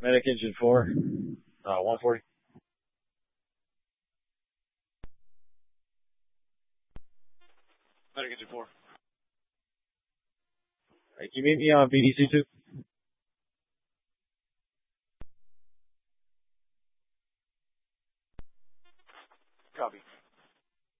Medic engine 4, 140. Medic engine 4. Can you meet me on BDC 2? Copy.